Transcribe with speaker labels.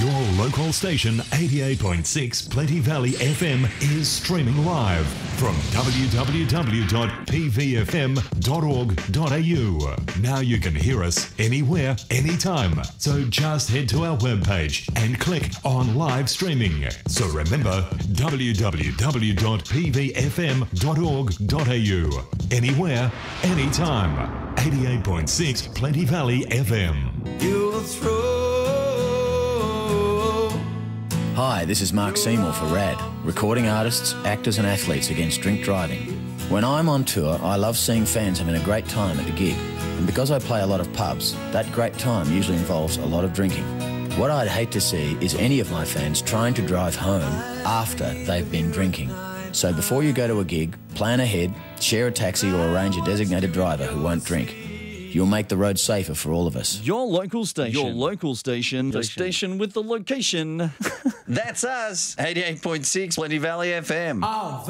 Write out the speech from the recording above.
Speaker 1: Your local station, 88.6 Plenty Valley FM, is streaming live from www.pvfm.org.au. Now you can hear us anywhere, anytime. So just head to our webpage and click on live streaming. So remember, www.pvfm.org.au. Anywhere, anytime. 88.6 Plenty Valley FM.
Speaker 2: You'll throw.
Speaker 3: Hi, this is Mark Seymour for RAD, recording artists, actors and athletes against drink driving. When I'm on tour, I love seeing fans having a great time at the gig. And because I play a lot of pubs, that great time usually involves a lot of drinking. What I'd hate to see is any of my fans trying to drive home after they've been drinking. So before you go to a gig, plan ahead, share a taxi or arrange a designated driver who won't drink. You'll make the road safer for all of us.
Speaker 4: Your local station. Your local station. The station with the location.
Speaker 5: That's us. 88.6 Plenty Valley FM.
Speaker 2: Oh,